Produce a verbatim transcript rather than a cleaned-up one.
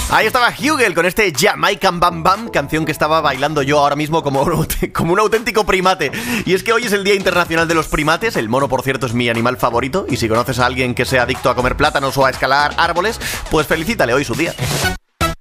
Ahí estaba Hugel con este Jamaican Bam Bam, canción que estaba bailando yo ahora mismo como, como un auténtico primate. Y es que hoy es el Día Internacional de los Primates. El mono, por cierto, es mi animal favorito. Y si conoces a alguien que sea adicto a comer plátanos o a escalar árboles, pues felicítale, hoy su día.